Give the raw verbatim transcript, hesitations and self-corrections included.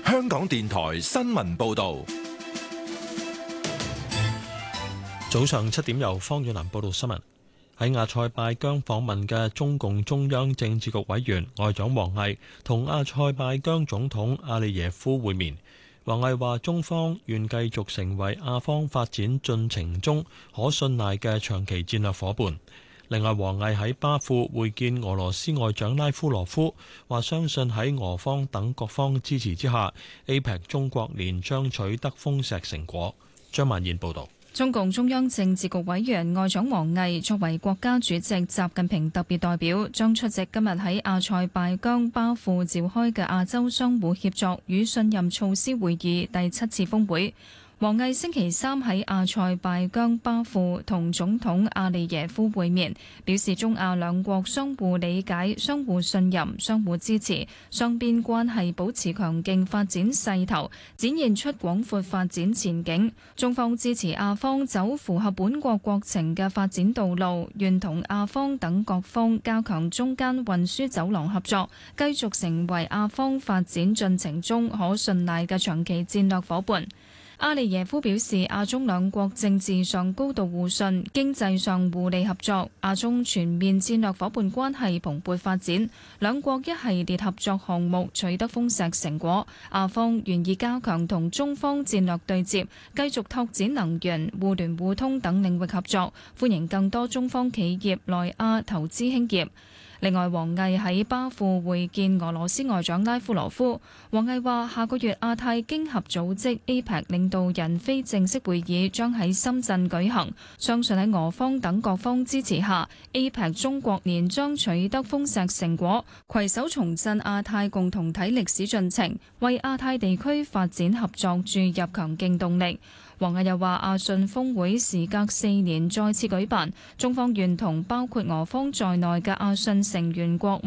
香港電台新聞報道。 早上七點，由方遠南報道新聞。喺亞塞拜疆訪問嘅中共中央政治局委員外長王毅同亞塞拜疆總統阿利耶夫會面。王毅話：中方願繼續成為亞方發展進程中可信賴嘅長期戰略夥伴。另外，王毅喺巴庫會見俄羅斯外長拉夫羅夫，話相信喺俄方等各方支持之下 ，A P E C 中國年將取得豐碩成果。張曼燕報導。 中共中央政治局委員外長王毅作為國家主席習近平特別代表，將出席今日喺亞塞拜疆巴庫召開嘅亞洲相互協作與信任措施會議第七次峰會。王毅星期三喺亞塞拜疆巴庫同總統阿利耶夫會面，表示中亞兩國相互理解、相互信任、相互支持，雙邊關係保持強勁發展勢頭，展現出廣闊發展前景。中方支持亞方走符合本國國情嘅發展道路，願同亞方等各方加強中間運輸走廊合作，繼續成為亞方發展進程中可信賴嘅長期戰略夥伴。阿利耶夫表示，亞中兩國政治上高度互信，經濟上互利合作，亞中全面戰略夥伴關係蓬勃發展，兩國一系列合作項目取得豐碩成果。亞方願意加強同中方戰略對接，繼續拓展能源、互聯互通等領域合作，歡迎更多中方企業來亞投資興業。另外，王毅喺巴庫會見俄羅斯外長拉夫羅夫。王毅話：下個月亞太經合組織 A P E C 領導人非正式會議將喺深圳舉行，相信喺俄方等各方支持下 ，A P E C 中國年將取得豐碩成果，攜手重振亞太共同體歷史進程，為亞太地區發展合作注入強勁動力。王毅又話：亞信峰會時隔四年再次舉辦，中方願同包括俄方在內嘅亞信成員國